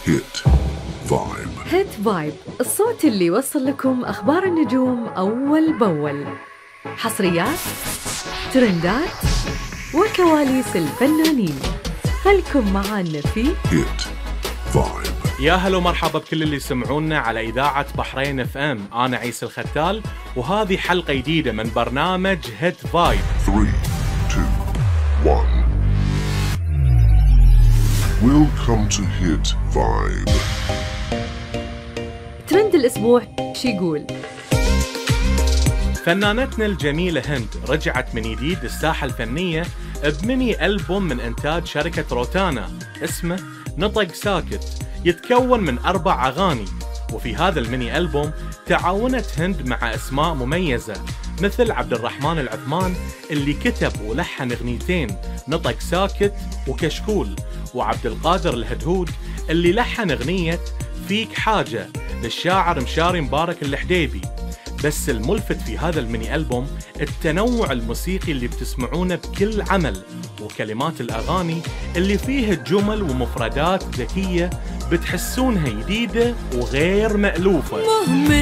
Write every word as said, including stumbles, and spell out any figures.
هيت فايب. هيت فايب، الصوت اللي يوصل لكم أخبار النجوم أول بأول، حصريات، ترندات، وكواليس الفنانين. خلكم معانا في هيت فايب. يا هلا ومرحبا بكل اللي يسمعونا على إذاعة بحرين اف ام. أنا عيسى الختال وهذه حلقة جديدة من برنامج هيت فايب. ثلاثة اثنين واحد. Welcome to Hit Vibe. ترند الأسبوع شي يقول؟ فنانتنا الجميلة هند رجعت من جديد للساحة الفنية بميني ألبوم من إنتاج شركة روتانا اسمه نطق ساكت، يتكون من أربع أغاني. وفي هذا الميني ألبوم تعاونت هند مع أسماء مميزة مثل عبد الرحمن العثمان اللي كتب ولحن اغنيتين نطق ساكت وكشكول، وعبد القادر الهدهود اللي لحن اغنية فيك حاجة للشاعر مشاري مبارك الحديبي. بس الملفت في هذا الميني ألبوم التنوع الموسيقي اللي بتسمعونه بكل عمل، وكلمات الأغاني اللي فيها جمل ومفردات ذكية بتحسونها جديدة وغير مألوفة.